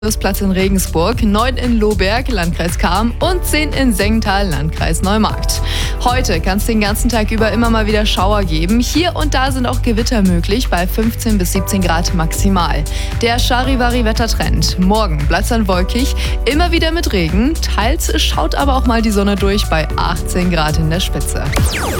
Platz in Regensburg, 9 in Lohberg, Landkreis Cham und 10 in Sengtal, Landkreis Neumarkt. Heute kann es den ganzen Tag über immer mal wieder Schauer geben. Hier und da sind auch Gewitter möglich bei 15 bis 17 Grad maximal. Der Charivari-Wettertrend. Morgen bleibt es dann wolkig, immer wieder mit Regen. Teils schaut aber auch mal die Sonne durch bei 18 Grad in der Spitze.